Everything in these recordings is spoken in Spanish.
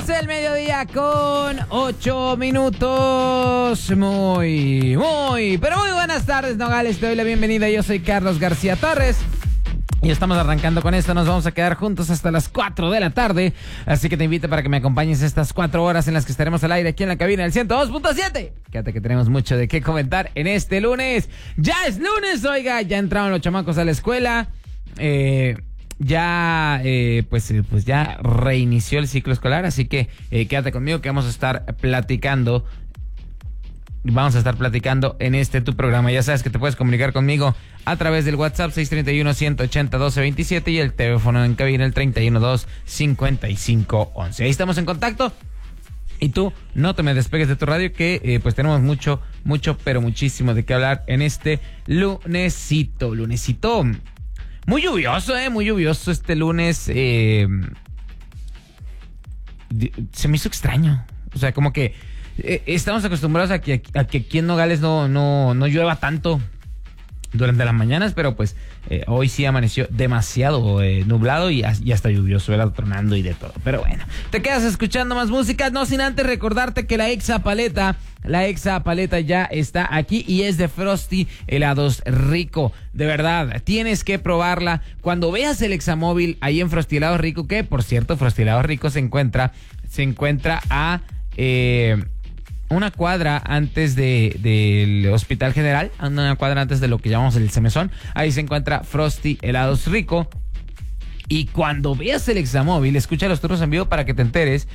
12 del mediodía con 8 minutos. Muy buenas tardes, Nogales. Te doy la bienvenida. Yo soy Carlos García Torres. Y estamos arrancando con esto, nos vamos a quedar juntos hasta las 4 de la tarde. Así que te invito para que me acompañes estas 4 horas en las que estaremos al aire aquí en la cabina del 102.7. Quédate que tenemos mucho de qué comentar en este lunes. Ya es lunes, oiga, ya entraron los chamacos a la escuela. Ya reinició el ciclo escolar, así que quédate conmigo que vamos a estar platicando. Vamos a estar platicando en tu programa. Ya sabes que te puedes comunicar conmigo a través del WhatsApp 631-180-1227 y el teléfono en cabina el 312-5511. Ahí estamos en contacto. Y tú no te me despegues de tu radio que pues tenemos mucho, pero muchísimo de qué hablar en este lunesito. Muy lluvioso, muy lluvioso este lunes. Se me hizo extraño. O sea, como que estamos acostumbrados a que aquí en Nogales no llueva tanto durante las mañanas, pero pues hoy sí amaneció demasiado nublado y hasta lluvioso, era tronando y de todo. Pero bueno, te quedas escuchando más música, no sin antes recordarte que la Exa Paleta ya está aquí y es de Frosty Helados Rico. De verdad, tienes que probarla. Cuando veas el Examóvil ahí en Frosty Helados Rico, que por cierto, Frosty Helados Rico se encuentra a una cuadra antes del Hospital General, una cuadra antes de lo que llamamos el Semesón. Ahí se encuentra Frosty Helados Rico. Y cuando veas el Examóvil, escucha los turnos en vivo para que te enteres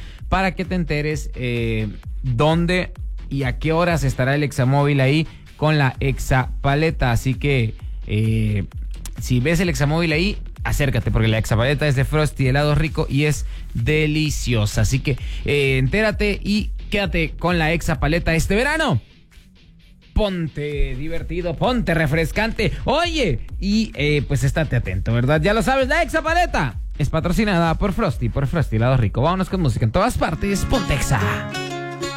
dónde y a qué horas estará el Examóvil ahí con la Exa Paleta. Así que si ves el Examóvil ahí, acércate, porque la Exa Paleta es de Frosty Helados Rico y es deliciosa. Así que entérate y quédate con la Exa Paleta este verano. Ponte divertido, ponte refrescante. Oye, y pues estate atento, ¿verdad? Ya lo sabes, la Exa Paleta es patrocinada por Frosty Helados Rico. Vámonos con música en todas partes. Ponte Exa.